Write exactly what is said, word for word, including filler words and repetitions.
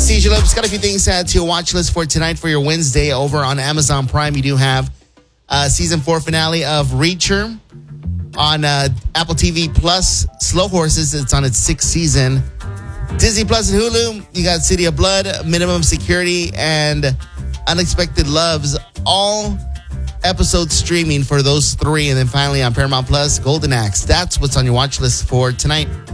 It's C J Lopez. Got a few things to add to your watch list for tonight for your Wednesday over on Amazon Prime. You do have uh, season four finale of Reacher. On uh, Apple T V Plus, Slow Horses, it's on its sixth season. Disney Plus and Hulu, you got City of Blood, Minimum Security, and Unexpected Loves. All episodes streaming for those three. And then finally on Paramount Plus, Golden Axe. That's what's on your watch list for tonight.